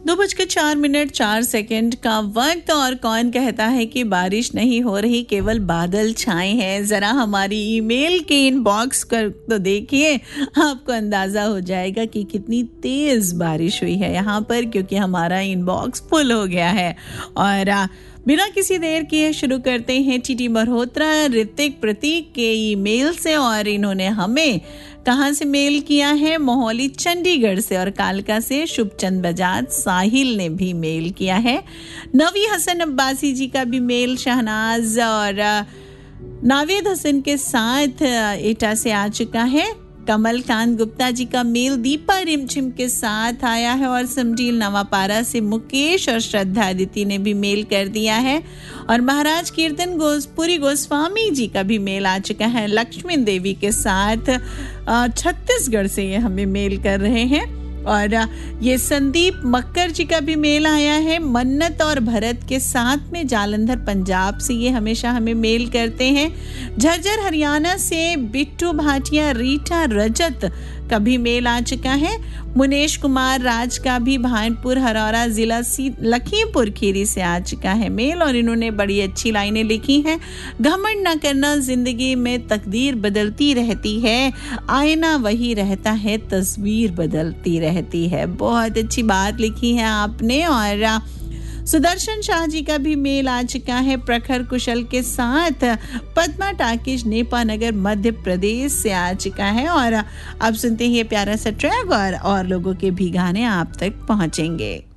2:04 का वक्त और कौन कहता है कि बारिश नहीं हो रही, केवल बादल छाए हैं। ज़रा हमारी ईमेल के इनबॉक्स कर तो देखिए, आपको अंदाज़ा हो जाएगा कि कितनी तेज़ बारिश हुई है यहाँ पर, क्योंकि हमारा इनबॉक्स फुल हो गया है। और बिना किसी देर किए शुरू करते हैं टीटी मल्होत्रा ऋतिक प्रतीक के ईमेल से। और इन्होंने हमें कहाँ से मेल किया है? मोहाली चंडीगढ़ से। और कालका से शुभचंद बजाज साहिल ने भी मेल किया है। नवी हसन अब्बासी जी का भी मेल शहनाज और नावेद हसन के साथ एटा से आ चुका है। कमल कांत गुप्ता जी का मेल दीपा रिमझिम के साथ आया है। और समझील नवापारा से मुकेश और श्रद्धा अदिति ने भी मेल कर दिया है। और महाराज कीर्तन पुरी गोस्वामी जी का भी मेल आ चुका है लक्ष्मी देवी के साथ। छत्तीसगढ़ से ये हमें मेल कर रहे हैं। और ये संदीप मक्कर जी का भी मेल आया है मन्नत और भरत के साथ में। जालंधर पंजाब से ये हमेशा हमें मेल करते हैं। झज्जर हरियाणा से बिट्टू भाटिया रीटा रजत का भी मेल आ चुका है। मुनेश कुमार राज का भी भानपुर हरौरा जिला लखीमपुर खीरी से आ चुका है मेल। और इन्होंने बड़ी अच्छी लाइनें लिखी हैं। घमंड न करना, जिंदगी में तकदीर बदलती रहती है, आईना वही रहता है, तस्वीर बदलती रहती है। बहुत अच्छी बात लिखी है आपने। और सुदर्शन शाह जी का भी मेल आ चुका है प्रखर कुशल के साथ। पद्मा टाकिश नेपानगर मध्य प्रदेश से आ चुका है। और अब सुनते हैं ये प्यारा सा ट्रैक और लोगों के भी गाने आप तक पहुंचेंगे।